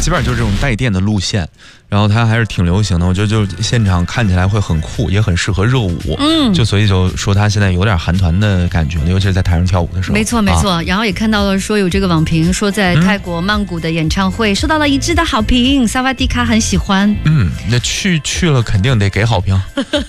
基本上就是这种带电的路线，然后它还是挺流行的，我觉得就现场看起来会很酷，也很适合热舞。就所以就说他现在有点韩团的感觉，尤其是在台上跳舞的时候。 没错没错，然后也看到了说有这个网评说在泰国曼谷的演唱会受到了一致的好评，萨瓦迪卡很喜欢。 那去了肯定得给好评。